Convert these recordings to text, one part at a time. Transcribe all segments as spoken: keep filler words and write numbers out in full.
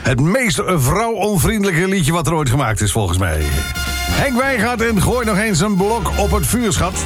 Het meest vrouwonvriendelijke liedje wat er ooit gemaakt is, volgens mij. Henk Wijngaard en gooi nog eens een blok op het vuur, schat.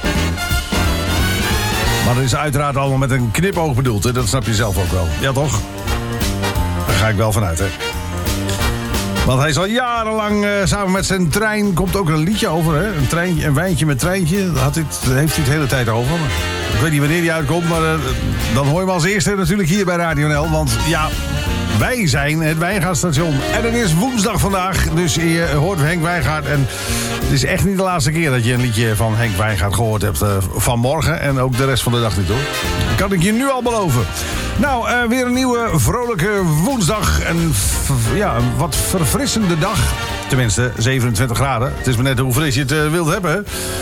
Maar dat is uiteraard allemaal met een knipoog bedoeld, hè? Dat snap je zelf ook wel. Ja, toch? Daar ga ik wel vanuit, hè. Want hij is al jarenlang uh, samen met zijn trein... komt ook een liedje over, hè? Een, treintje, een wijntje met treintje. Daar, had dit, daar heeft hij het de hele tijd over. Ik weet niet wanneer die uitkomt, maar uh, dan hoor je hem als eerste natuurlijk hier bij Radio N L. Want ja, wij zijn het Wijngaardstation. En het is woensdag vandaag, dus je hoort Henk Wijngaard. En het is echt niet de laatste keer dat je een liedje van Henk Wijngaard gehoord hebt uh, vanmorgen. En ook de rest van de dag niet, hoor. Dat kan ik je nu al beloven. Nou, uh, weer een nieuwe vrolijke woensdag. En ja, een wat verfrissende dag. Tenminste, zevenentwintig graden. Het is maar net hoe fris je het uh, wilt hebben, hè?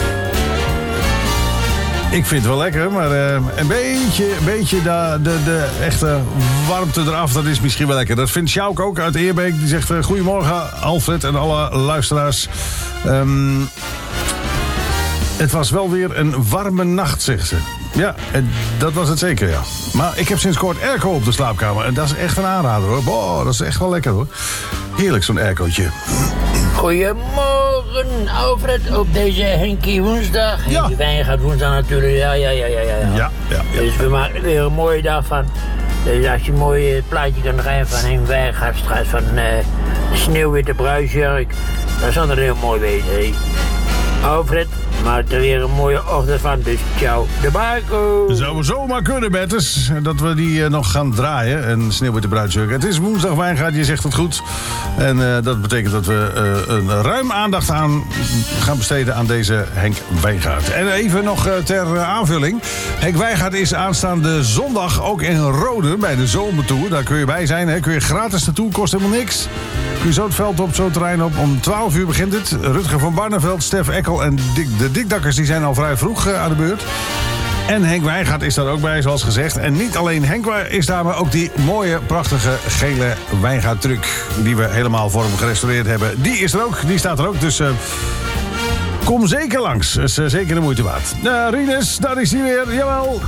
Ik vind het wel lekker, maar uh, een beetje, een beetje de, de, de echte warmte eraf, dat is misschien wel lekker. Dat vindt Sjouk ook uit Eerbeek. Die zegt, uh, goedemorgen Alfred en alle luisteraars. Um, het was wel weer een warme nacht, zegt ze. Ja, dat was het zeker, ja. Maar ik heb sinds kort airco op de slaapkamer. En dat is echt een aanrader, hoor. Boah, dat is echt wel lekker, hoor. Heerlijk, zo'n aircootje. Goedemorgen, Alfred, op deze Henkie woensdag. Ja. Henkie Wijngaard woensdag natuurlijk, ja, ja, ja, ja, ja. Ja, ja, ja. Dus we maken er weer een mooie dag van. Dus als je een mooi plaatje kan rijden van Henk Wijngaard, straks van uh, de sneeuwwitte bruisjurk, dan zal het heel mooi wezen, hè. Alfred, maak er weer een mooie ochtend van, dus ciao, de Marco. Zou zomaar kunnen, Bertus, dat we die uh, nog gaan draaien. En Sneeuwwitte bruidsjurk. Het is woensdag Wijngaard, je zegt het goed. En uh, dat betekent dat we uh, een ruim aandacht aan gaan besteden aan deze Henk Wijngaard. En even nog uh, ter uh, aanvulling. Henk Wijngaard is aanstaande zondag ook in Rode bij de Zomertour. Daar kun je bij zijn, hè. Kun je gratis naartoe, kost helemaal niks. Kun je zo het veld op, zo het terrein op. Om twaalf uur begint het. Rutger van Barneveld, Stef Ekkel en Dick, de Dikdakkers die zijn al vrij vroeg uh, aan de beurt. En Henk Wijngaard is daar ook bij, zoals gezegd. En niet alleen Henk is daar, maar ook die mooie, prachtige gele Wijngaard-truck... die we helemaal voor hem gerestaureerd hebben. Die is er ook, die staat er ook. Dus uh, kom zeker langs. Dat is uh, zeker de moeite waard. Uh, Rinus, daar is hij weer. Jawel.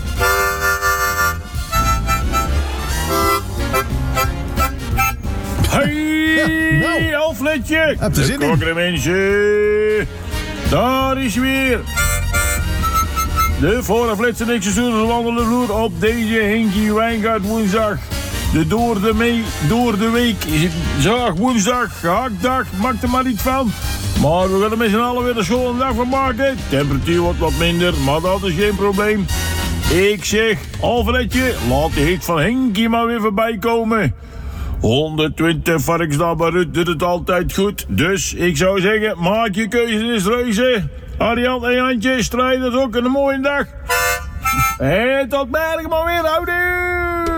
Hey, ja, nou. Alfredje. Heb je zin in? Kokkere mensen. Daar is hij weer. De voorafletse niks wandelen vloer op deze Henkie Wijngaard woensdag. De door de, mee, door de week zaag woensdag, gehaktdag, maak er maar niet van. Maar we willen met z'n allen weer de school een dag van maken. Temperatuur wordt wat minder, maar dat is geen probleem. Ik zeg, Alfredje, laat de hit van Henkie maar weer voorbij komen. honderdtwintig varkensdabberut doet het altijd goed. Dus ik zou zeggen, maak je keuze eens reuze. Ariel en Jantje, strijders ook een mooie dag. En tot morgen maar weer, houdoe!